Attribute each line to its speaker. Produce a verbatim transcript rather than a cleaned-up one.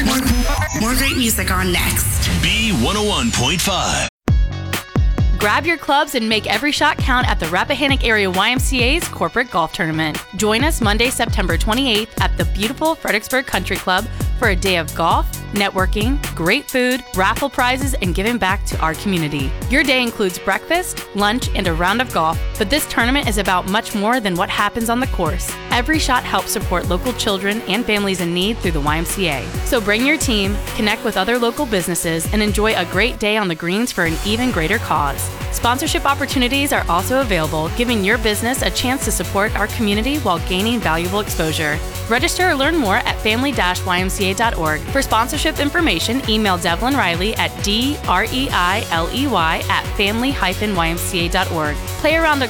Speaker 1: More, more, more great music on next.
Speaker 2: B one oh one point five.
Speaker 3: Grab your clubs and make every shot count at the Rappahannock Area Y M C A's Corporate Golf Tournament. Join us Monday, September twenty-eighth at the beautiful Fredericksburg Country Club for a day of golf, networking, great food, raffle prizes, and giving back to our community. Your day includes breakfast, lunch, and a round of golf, but this tournament is about much more than what happens on the course. Every shot helps support local children and families in need through the Y M C A. So bring your team, connect with other local businesses, and enjoy a great day on the greens for an even greater cause. Sponsorship opportunities are also available, giving your business a chance to support our community while gaining valuable exposure. Register or learn more at family dash y m c a dot org. For sponsorship information, email Devlin Riley at D R E I L E Y at family dash y m c a dot org. Play around the